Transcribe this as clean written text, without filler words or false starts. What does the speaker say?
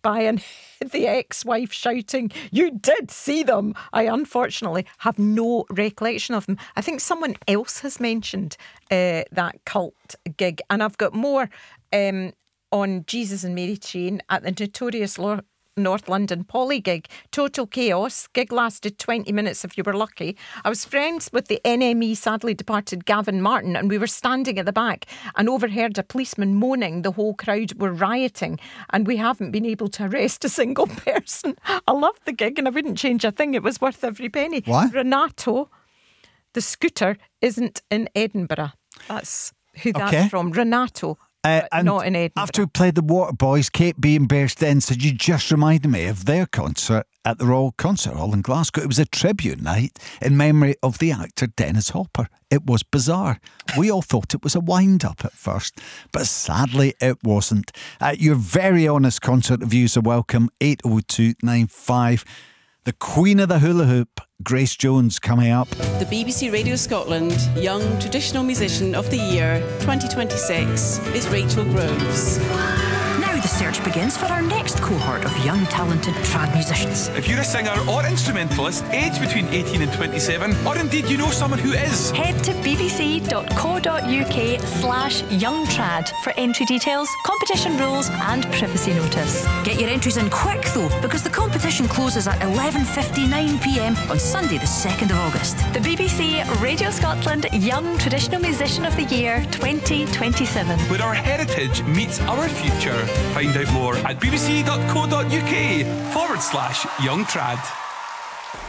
by and the ex-wife shouting, "You did see them." I unfortunately have no recollection of them. I think someone else has mentioned that cult gig, and I've got more on Jesus and Mary Chain at the notorious North London Poly gig. Total chaos. Gig lasted 20 minutes if you were lucky. I was friends with the NME sadly departed Gavin Martin, and we were standing at the back and overheard a policeman moaning the whole crowd were rioting, and we haven't been able to arrest a single person. I loved the gig and I wouldn't change a thing. It was worth every penny. What? Renato, the scooter, isn't in Edinburgh. That's who that's from. Renato. And not in Edinburgh. after we played the Waterboys, Kate B and Bears Den said, "You just reminded me of their concert at the Royal Concert Hall in Glasgow. It was a tribute night in memory of the actor Dennis Hopper. It was bizarre. We all thought it was a wind-up at first, but sadly it wasn't." Your very honest concert reviews are welcome. 80295. The Queen of the Hula Hoop, Grace Jones, coming up. The BBC Radio Scotland Young Traditional Musician of the Year 2026 is Rachel Groves. Now the search begins for our next cohort of young talented trad musicians. If you're a singer or instrumentalist aged between 18 and 27, or indeed you know someone who is, head to bbc.co.uk/youngtrad for entry details, competition rules and privacy notice. Get your entries in quick though, because the competition closes at 11:59pm on Sunday the 2nd of August. The BBC Radio Scotland Young Traditional Musician of the Year 2027. where our heritage meets our future. Find out more at bbc.co.uk/youngtrad.